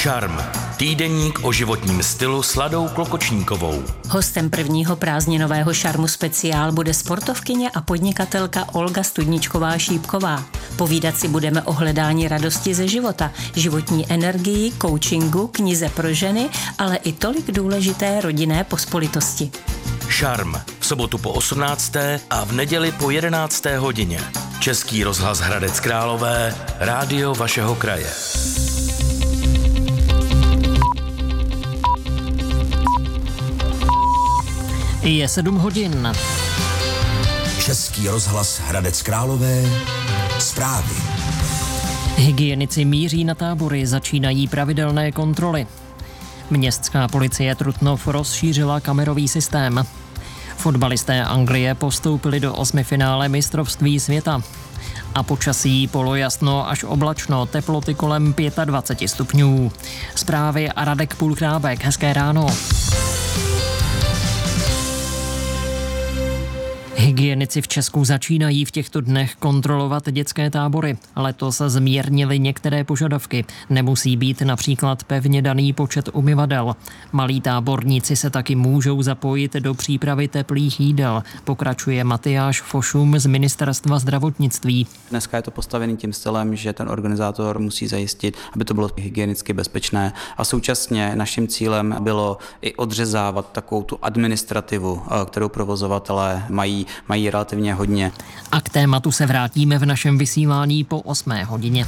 Šarm. Týdeník o životním stylu s Ladou Klokočníkovou. Hostem prvního prázdninového Šarmu speciál bude sportovkyně a podnikatelka Olga Studničková-Šípková. Povídat si budeme o hledání radosti ze života, životní energii, coachingu, knize pro ženy, ale i tolik důležité rodinné pospolitosti. Šarm. V sobotu po 18. a v neděli po 11. hodině. Český rozhlas Hradec Králové, rádio vašeho kraje. Je 7 hodin. Český rozhlas Hradec Králové, zprávy. Hygienici míří na tábory, začínají pravidelné kontroly. Městská policie Trutnov rozšířila kamerový systém. Fotbalisté Anglie postoupili do 8finále mistrovství světa. A počasí polojasno až oblačno, teploty kolem 25 stupňů. Zprávy a Radek Půlchrábek, hezké ráno. Hygienici v Česku začínají v těchto dnech kontrolovat dětské tábory. Letos zmírnili některé požadavky. Nemusí být například pevně daný počet umyvadel. Malí táborníci se taky můžou zapojit do přípravy teplých jídel, pokračuje Matyáš Fošum z Ministerstva zdravotnictví. Dneska je to postavený tím stylem, že ten organizátor musí zajistit, aby to bylo hygienicky bezpečné, a současně naším cílem bylo i odřezávat takovou tu administrativu, kterou provozovatelé mají relativně hodně. A k tématu se vrátíme v našem vysílání po 8. hodině.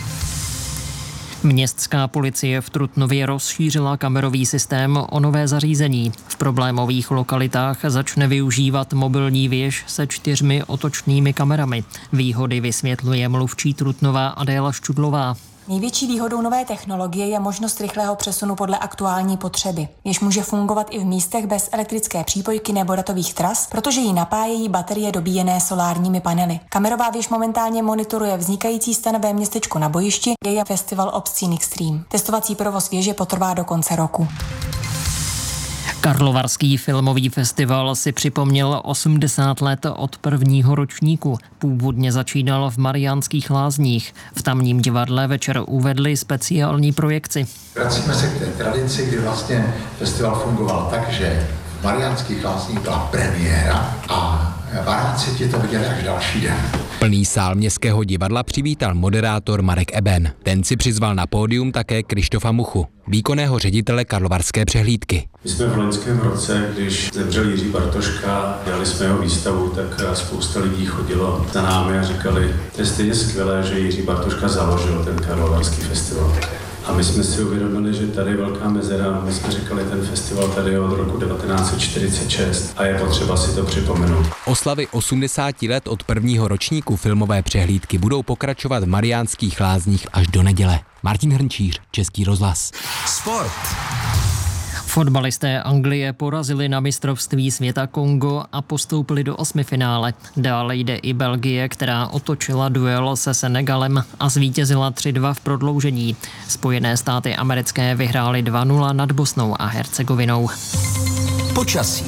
Městská policie v Trutnově rozšířila kamerový systém o nové zařízení. V problémových lokalitách začne využívat mobilní věž se 4 otočnými kamerami. Výhody vysvětluje mluvčí Trutnova Adéla Ščudlová. Největší výhodou nové technologie je možnost rychlého přesunu podle aktuální potřeby, jež může fungovat i v místech bez elektrické přípojky nebo datových tras, protože ji napájejí baterie dobíjené solárními panely. Kamerová věž momentálně monitoruje vznikající stanové městečko na bojišti, je festival Obscene Extreme. Testovací provoz věže potrvá do konce roku. Karlovarský filmový festival si připomněl 80 let od prvního ročníku. Původně začínal v Mariánských Lázních. V tamním divadle večer uvedli speciální projekci. Vracíme se k té tradici, kdy vlastně festival fungoval tak, že v Mariánských Lázních byla premiéra a varáci ti to viděli až další den. Plný sál Městského divadla přivítal moderátor Marek Eben. Ten si přizval na pódium také Krištofa Muchu, výkonného ředitele Karlovarské přehlídky. My jsme v loňském roce, když zemřel Jiří Bartoška, dělali jsme jeho výstavu, tak spousta lidí chodilo za námi a říkali, to je stejně skvělé, že Jiří Bartoška založil ten Karlovarský festival. A my jsme si uvědomili, že tady je velká mezera. My jsme říkali, ten festival tady je od roku 1946 a je potřeba si to připomenout. Oslavy 80 let od prvního ročníku filmové přehlídky budou pokračovat v Mariánských Lázních až do neděle. Martin Hrnčíř, Český rozhlas. Sport. Fotbalisté Anglie porazili na mistrovství světa Kongo a postoupili do 8finále. Dále jde i Belgie, která otočila duel se Senegalem a zvítězila 3-2 v prodloužení. Spojené státy americké vyhrály 2-0 nad Bosnou a Hercegovinou. Počasí.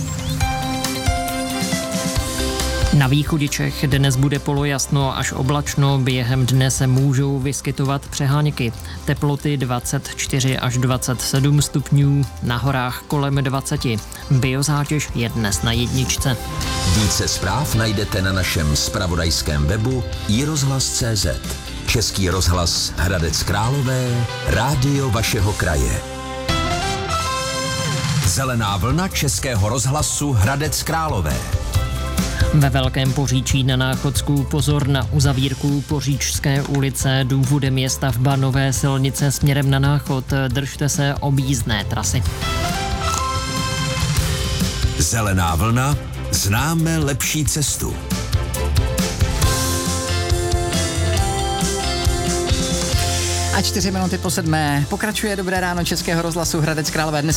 Na východě Čech dnes bude polojasno až oblačno, během dne se můžou vyskytovat přeháňky. Teploty 24 až 27 stupňů, na horách kolem 20. Biozátěž je dnes na 1. Více zpráv najdete na našem zpravodajském webu iRozhlas.cz. Český rozhlas Hradec Králové, rádio vašeho kraje. Zelená vlna Českého rozhlasu Hradec Králové. Ve Velkém Poříčí na Náchodsku pozor na uzavírku Poříčské ulice, důvodem je stavba nové silnice směrem na Náchod. Držte se objízdné trasy. Zelená vlna, známe lepší cestu. A 4 minuty po 7. Pokračuje Dobré ráno Českého rozhlasu Hradec Králové. Dnes